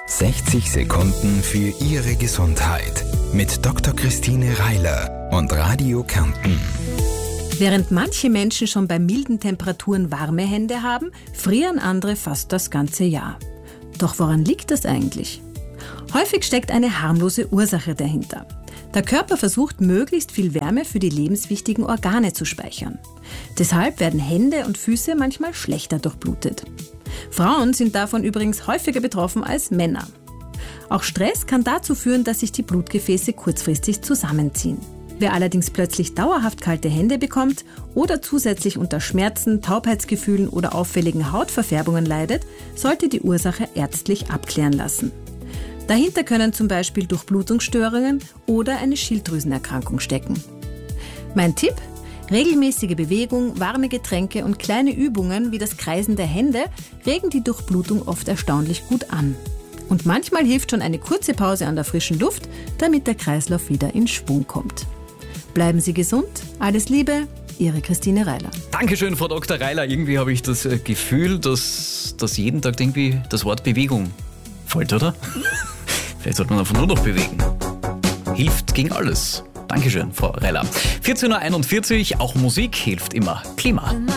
60 Sekunden für Ihre Gesundheit mit Dr. Christine Reiler und Radio Kärnten. Während manche Menschen schon bei milden Temperaturen warme Hände haben, frieren andere fast das ganze Jahr. Doch woran liegt das eigentlich? Häufig steckt eine harmlose Ursache dahinter. Der Körper versucht, möglichst viel Wärme für die lebenswichtigen Organe zu speichern. Deshalb werden Hände und Füße manchmal schlechter durchblutet. Frauen sind davon übrigens häufiger betroffen als Männer. Auch Stress kann dazu führen, dass sich die Blutgefäße kurzfristig zusammenziehen. Wer allerdings plötzlich dauerhaft kalte Hände bekommt oder zusätzlich unter Schmerzen, Taubheitsgefühlen oder auffälligen Hautverfärbungen leidet, sollte die Ursache ärztlich abklären lassen. Dahinter können zum Beispiel Durchblutungsstörungen oder eine Schilddrüsenerkrankung stecken. Mein Tipp? Regelmäßige Bewegung, warme Getränke und kleine Übungen wie das Kreisen der Hände regen die Durchblutung oft erstaunlich gut an. Und manchmal hilft schon eine kurze Pause an der frischen Luft, damit der Kreislauf wieder in Schwung kommt. Bleiben Sie gesund, alles Liebe, Ihre Christine Reiler. Dankeschön, Frau Dr. Reiler. Irgendwie habe ich das Gefühl, dass jeden Tag irgendwie das Wort Bewegung fällt, oder? Vielleicht sollte man einfach nur noch bewegen. Hilft gegen alles. Dankeschön, Frau Reiler. 14.41 Uhr, auch Musik hilft immer. Klima.